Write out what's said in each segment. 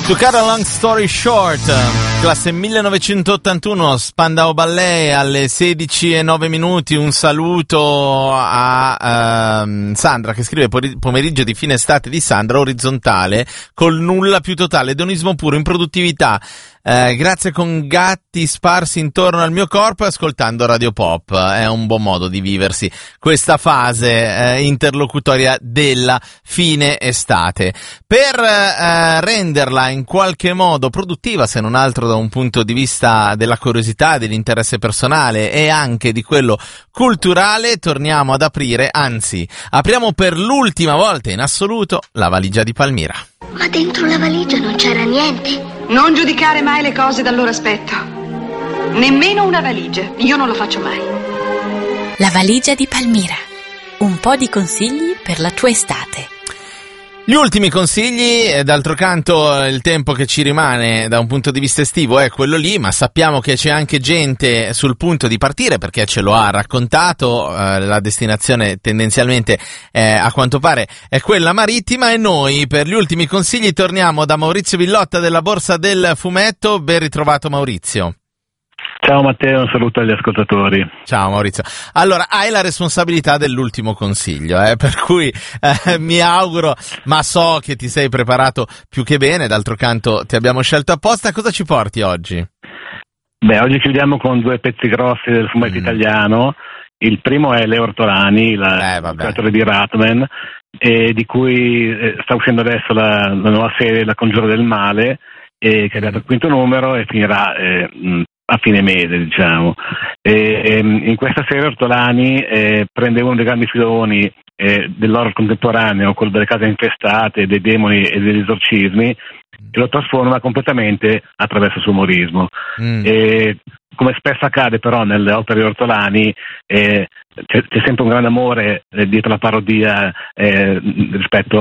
To cut a long story short, classe 1981, Spandau Ballet alle 16:09. Un saluto a Sandra che scrive: pomeriggio di fine estate di Sandra, orizzontale, col nulla più totale, edonismo puro, improduttività. Grazie con gatti sparsi intorno al mio corpo e ascoltando Radio Pop. È un buon modo di viversi questa fase interlocutoria della fine estate. Per renderla in qualche modo produttiva, se non altro da un punto di vista della curiosità, dell'interesse personale e anche di quello culturale, torniamo ad aprire, anzi, apriamo per l'ultima volta in assoluto la valigia di Palmira. Ma dentro la valigia non c'era niente. Non giudicare mai le cose dal loro aspetto. Nemmeno una valigia. Io non lo faccio mai. La valigia di Palmira. Un po' di consigli per la tua estate. Gli ultimi consigli, d'altro canto il tempo che ci rimane da un punto di vista estivo è quello lì, ma sappiamo che c'è anche gente sul punto di partire perché ce lo ha raccontato, la destinazione tendenzialmente a quanto pare è quella marittima e noi per gli ultimi consigli torniamo da Maurizio Villotta della Borsa del Fumetto. Ben ritrovato Maurizio. Ciao Matteo, un saluto agli ascoltatori. Ciao Maurizio. Allora, hai la responsabilità dell'ultimo consiglio, per cui mi auguro, ma so che ti sei preparato più che bene, d'altro canto ti abbiamo scelto apposta. Cosa ci porti oggi? Beh, oggi chiudiamo con due pezzi grossi del fumetto italiano. Il primo è Leo Ortolani, il creatore di Ratman, di cui sta uscendo adesso la nuova serie La Congiura del Male, che è dato il quinto numero e finirà a fine mese, diciamo. In questa serie Ortolani prende uno dei grandi filoni dell'horror contemporaneo, quello delle case infestate, dei demoni e degli esorcismi, e lo trasforma completamente attraverso il suo umorismo. Come spesso accade però nelle opere di Ortolani, c'è sempre un grande amore dietro la parodia rispetto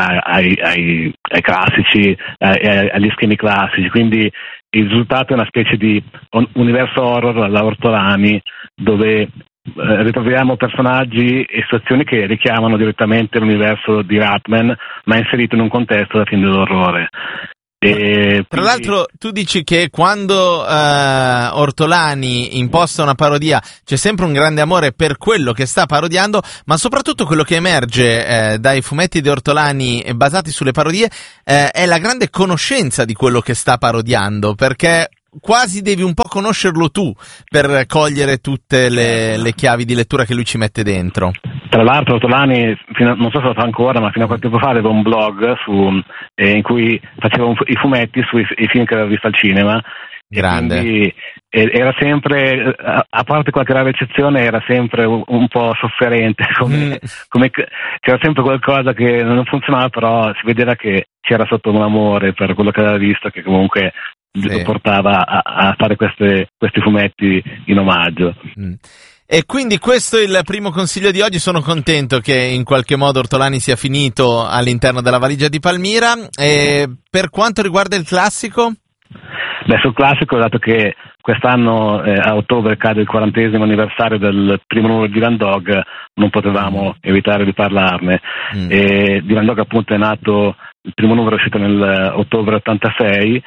ai classici, agli schemi classici, quindi il risultato è una specie di universo horror alla Ortolani, dove ritroviamo personaggi e situazioni che richiamano direttamente l'universo di Ratman, ma inserito in un contesto da film dell'orrore. Tra l'altro tu dici che quando Ortolani imposta una parodia c'è sempre un grande amore per quello che sta parodiando, ma soprattutto quello che emerge dai fumetti di Ortolani basati sulle parodie è la grande conoscenza di quello che sta parodiando, perché quasi devi un po' conoscerlo tu per cogliere tutte le chiavi di lettura che lui ci mette dentro. Tra l'altro Ortolani, non so se lo fa ancora, ma fino a qualche tempo fa aveva un blog in cui faceva i fumetti sui film che aveva visto al cinema. Grande. Quindi era sempre, a parte qualche rara eccezione, era sempre un po' sofferente, come c'era sempre qualcosa che non funzionava, però si vedeva che c'era sotto un amore per quello che aveva visto, che comunque lo portava a fare questi fumetti in omaggio. E quindi questo è il primo consiglio di oggi. Sono contento che in qualche modo Ortolani sia finito all'interno della valigia di Palmira. E per quanto riguarda il classico? Beh, sul classico, dato che quest'anno a ottobre cade il 40° anniversario del primo numero di Dylan Dog, non potevamo evitare di parlarne. Dylan Dog appunto è nato, il primo numero è uscito nel ottobre 86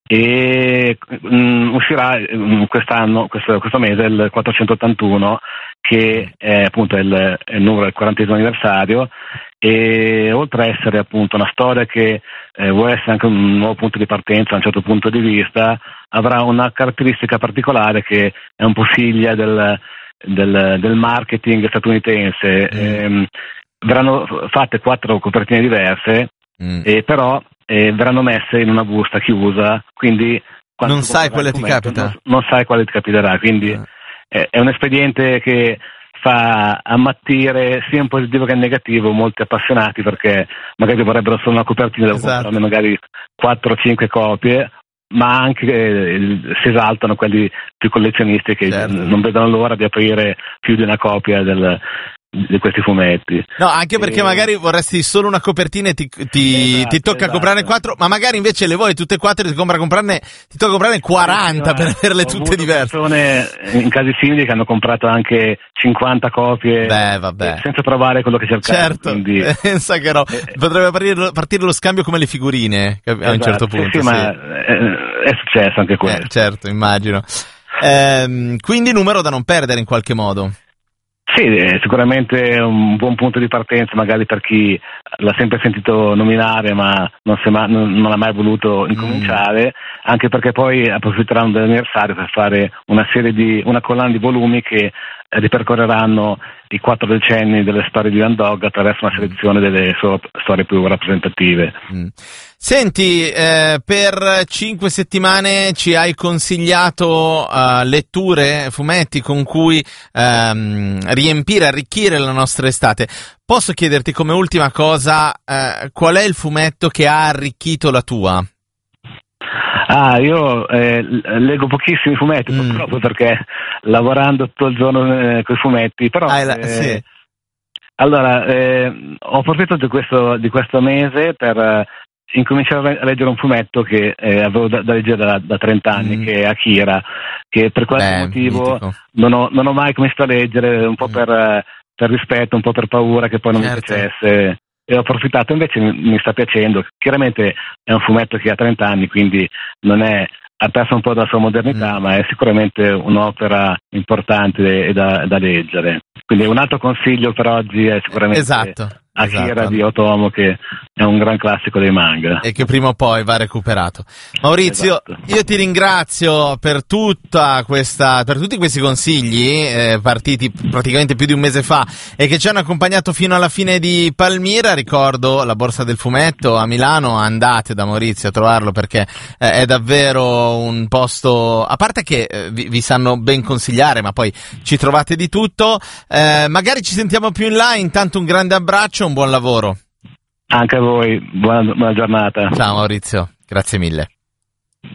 e uscirà quest'anno, questo mese, il 481, che è appunto il numero del 40° anniversario, e oltre a essere appunto una storia che vuole essere anche un nuovo punto di partenza da un certo punto di vista, avrà una caratteristica particolare che è un po' figlia del marketing statunitense. Verranno fatte 4 copertine diverse, però verranno messe in una busta chiusa, quindi non sai quale ti capita. Non sai quale ti capiterà, quindi è un espediente che fa ammattire sia in positivo che in negativo molti appassionati, perché magari vorrebbero solo una copertina da comprarne magari 4 o 5 copie, ma anche si esaltano quelli più collezionisti che non vedono l'ora di aprire più di una copia di questi fumetti. No, anche perché magari vorresti solo una copertina e ti tocca comprarne 4, ma magari invece le vuoi tutte e 4 e ti tocca comprarne 40 per averle tutte diverse. Persone in casi simili che hanno comprato anche 50 copie senza trovare quello che cercavano. Certo, quindi... pensa che no. Potrebbe partire lo scambio come le figurine a un certo punto. Sì, ma è successo anche questo. Certo, immagino. Quindi numero da non perdere in qualche modo. Sì, è sicuramente un buon punto di partenza magari per chi l'ha sempre sentito nominare ma non l'ha mai voluto incominciare, anche perché poi approfitteranno dell'anniversario per fare una collana di volumi che ripercorreranno i 4 decenni delle storie di Van Dog attraverso una selezione delle sue storie più rappresentative. Senti, per 5 settimane ci hai consigliato letture, fumetti con cui riempire, arricchire la nostra estate. Posso chiederti come ultima cosa qual è il fumetto che ha arricchito la tua? Io leggo pochissimi fumetti purtroppo perché lavorando tutto il giorno con i fumetti, però sì. Allora ho approfittato di questo mese per incominciare a leggere un fumetto che avevo da leggere da 30 anni, che è Akira, che per qualche motivo non ho mai cominciato a leggere, un po' per rispetto, un po' per paura che poi non mi piacesse. E ho approfittato, invece mi sta piacendo. Chiaramente è un fumetto che ha 30 anni, quindi ha perso un po' della sua modernità, ma è sicuramente un'opera importante da leggere. Quindi un altro consiglio per oggi è sicuramente Akira di Otomo, che è un gran classico dei manga. E che prima o poi va recuperato. Maurizio, io ti ringrazio per tutti questi consigli, partiti praticamente più di un mese fa e che ci hanno accompagnato fino alla fine di Palmira. Ricordo la Borsa del Fumetto a Milano, andate da Maurizio a trovarlo perché è davvero un posto, a parte che vi sanno ben consigliare, ma poi ci trovate di tutto. Magari ci sentiamo più in là, intanto un grande abbraccio, un buon lavoro. Anche a voi, buona giornata. Ciao Maurizio, grazie mille.